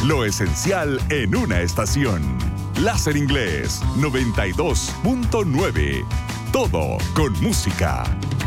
Lo esencial en una estación. Láser Inglés 92.9. Todo con música.